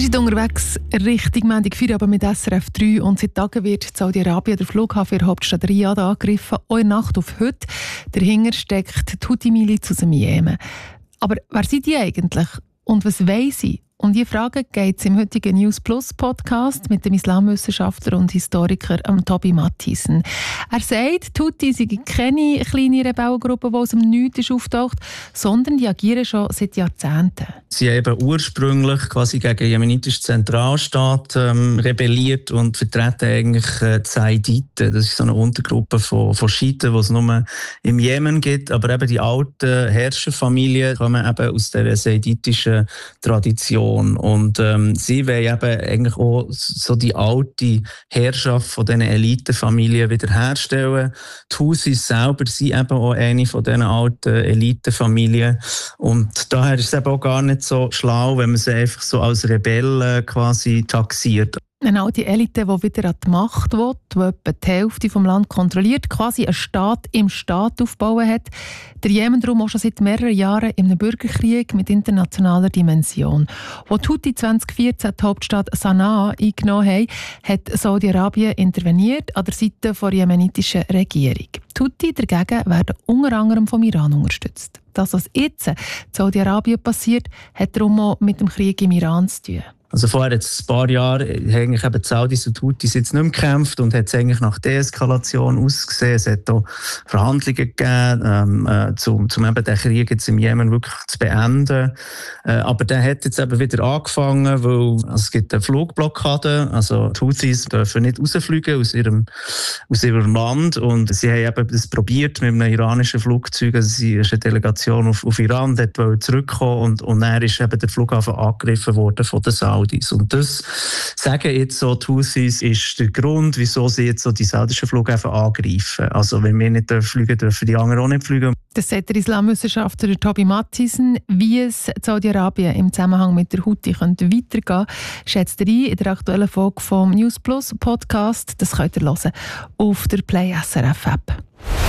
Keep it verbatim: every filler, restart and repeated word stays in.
Wir sind unterwegs Richtung Montagfeierabend mit S R F drei und seit Tagen wird Saudi-Arabien der Flughafen der Hauptstadt Riyadh angegriffen. Auch in der Nacht auf heute. Dahinter steckt die Houthi-Miliz aus dem Jemen. Aber wer sind die eigentlich und was wollen sie? Um diese Frage geht es im heutigen News Plus Podcast mit dem Islamwissenschaftler und Historiker Tobi Mathiesen. Er sagt, die Houthi sind keine kleine Rebellengruppe, die aus dem Nichts auftaucht, sondern die agieren schon seit Jahrzehnten. Sie haben eben ursprünglich quasi gegen den jemenitischen Zentralstaat ähm, rebelliert und vertreten eigentlich äh, die Saiditen. Das ist so eine Untergruppe von, von Schiiten, die es nur im Jemen gibt. Aber eben die alten Herrscherfamilien kommen eben aus der saiditischen Tradition. Und ähm, sie wollen eben eigentlich auch so die alte Herrschaft von diesen Elitenfamilien wiederherstellen. Die Houthis selber sind eben auch eine von diesen alten Elitenfamilien. Und daher ist es eben auch gar nicht so schlau, wenn man sie einfach so als Rebellen quasi taxiert. Eine alte Elite, die wieder an die Macht will, die etwa die Hälfte des Landes kontrolliert, quasi einen Staat im Staat aufbauen hat. Der Jemen darum auch schon seit mehreren Jahren in einem Bürgerkrieg mit internationaler Dimension. Als die Houthi zwanzig vierzehn die Hauptstadt Sanaa eingenommen haben, hat Saudi-Arabien interveniert an der Seite der jemenitischen Regierung. Die Houthi dagegen werden unter anderem vom Iran unterstützt. Das, was jetzt in Saudi-Arabien passiert, hat darum auch mit dem Krieg im Iran zu tun. Also vorher jetzt ein paar Jahre haben die Saudis und Houthis jetzt nicht mehr gekämpft und hat es eigentlich nach Deeskalation ausgesehen. Es hat auch Verhandlungen gegeben, ähm, äh, um, um eben den Krieg jetzt im Jemen wirklich zu beenden. Äh, aber der hat jetzt eben wieder angefangen, weil also es gibt eine Flugblockade. Also die Houthis dürfen nicht rausfliegen aus ihrem, aus ihrem Land und sie haben eben das probiert mit einem iranischen Flugzeug. Also sie ist eine Delegation auf, auf Iran, dort wollte zurückkommen und, und dann ist eben der Flughafen angegriffen worden von den Saudis. Und das sagen jetzt so die Houthis ist der Grund, wieso sie jetzt so die saudischen Flughäfen angreifen. Also wenn wir nicht fliegen, dürfen die anderen auch nicht fliegen. Das sagt der Islamwissenschaftler Tobi Mathiesen. Wie es in Saudi-Arabien im Zusammenhang mit der Houthi könnte weitergehen, schätzt er ein in der aktuellen Folge vom News Plus Podcast. Das könnt ihr hören auf der Play S R F App.